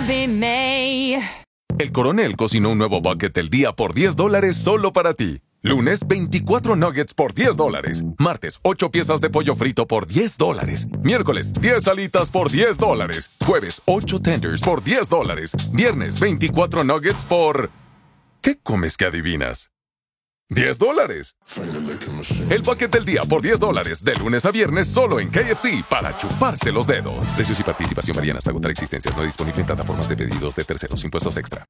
be me. El Coronel cocinó un nuevo bucket del día por $10 solo para ti. Lunes, 24 nuggets por $10. Martes, 8 piezas de pollo frito por $10. Miércoles, 10 alitas por $10. Jueves, 8 tenders por $10. Viernes, 24 nuggets por... ¿Qué comes que adivinas? $10. El bucket del día por $10. De lunes a viernes solo en KFC para chuparse los dedos. Precios y participación varían hasta agotar existencias. No disponible en plataformas de pedidos de terceros. Impuestos extra.